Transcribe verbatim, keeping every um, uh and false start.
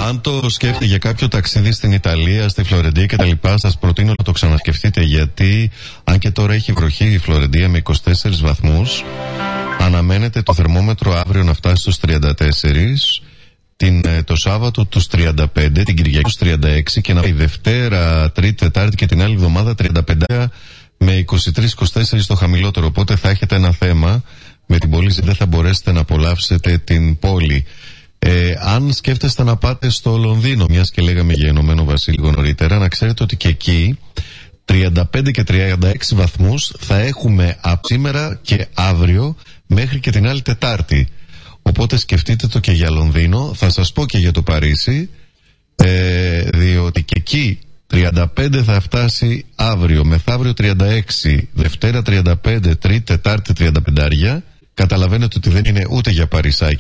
Αν το σκέφτεται για κάποιο ταξίδι στην Ιταλία, στη Φλωρεντία κτλ., σας προτείνω να το ξανασκεφτείτε, γιατί αν και τώρα έχει βροχή η Φλωρεντία με είκοσι τέσσερις βαθμούς, αναμένεται το θερμόμετρο αύριο να φτάσει στους τριάντα τέσσερις, την, το Σάββατο τους τριάντα πέντε, την Κυριακή τους τριάντα έξι και να πάει Δευτέρα, Τρίτη, Τετάρτη και την άλλη εβδομάδα τριάντα πέντε με είκοσι τρεις είκοσι τέσσερα το χαμηλότερο. Οπότε θα έχετε ένα θέμα με την πόλη, δεν θα μπορέσετε να απολαύσετε την πόλη. Ε, αν σκέφτεστε να πάτε στο Λονδίνο, μιας και λέγαμε για Ηνωμένο Βασίλειο νωρίτερα, να ξέρετε ότι και εκεί τριάντα πέντε και τριάντα έξι βαθμούς θα έχουμε από σήμερα και αύριο μέχρι και την άλλη Τετάρτη. Οπότε σκεφτείτε το και για Λονδίνο. Θα σας πω και για το Παρίσι, ε, διότι και εκεί τριάντα πέντε θα φτάσει αύριο, μεθαύριο τριάντα έξι, Δευτέρα τριάντα πέντε, Τρίτη, Τετάρτη τριάντα πέντε. Καταλαβαίνετε ότι δεν είναι ούτε για Παρισάκι